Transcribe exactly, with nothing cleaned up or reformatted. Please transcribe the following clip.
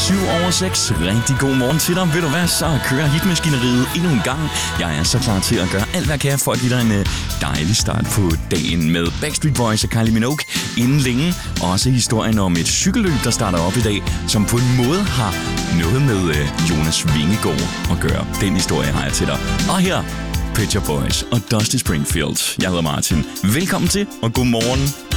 syv over seks. Rigtig god morgen til dig. Ved du hvad, så kører hitmaskineriet endnu en gang. Jeg er så klar til at gøre alt, hvad jeg kan for at give dig en dejlig start på dagen med Backstreet Boys og Kylie Minogue. Inden længe også historien om et cykelløb, der starter op i dag, som på en måde har noget med Jonas Vingegaard at gøre. Den historie har jeg til dig. Og her, Pet Shop Boys og Dusty Springfield. Jeg hedder Martin. Velkommen til, og god morgen.